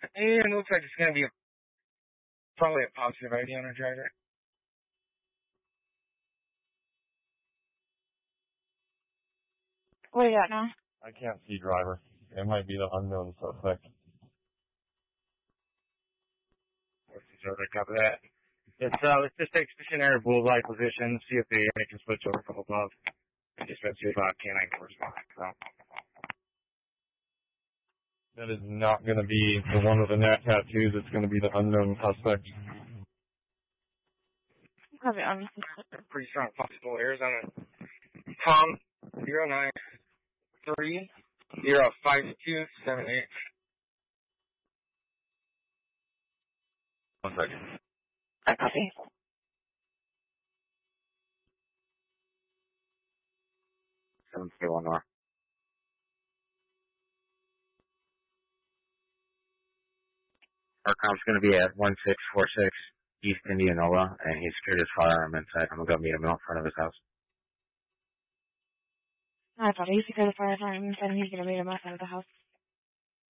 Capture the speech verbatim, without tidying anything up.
And it looks like it's going to be a, probably a positive I D on our driver. What do you got now? I can't see driver. It might be the unknown suspect. What's the driver? Copy that. Let's, uh, let's just take stationary bullseye position, see if they make a switch over from above. I just went to about canine correspondent. So. That is not going to be the one with the nat tattoos. It's going to be the unknown suspect. Probably on. Pretty strong possible. Arizona. Tom, zero nine three zero five two seven eight. One second. I copy. seven three one more. Our comp's going to be at one six four six East Indianola, and he secured his firearm inside. I'm going to go meet him out front of his house. I thought he secured the firearm inside and he's going to meet him outside of the house.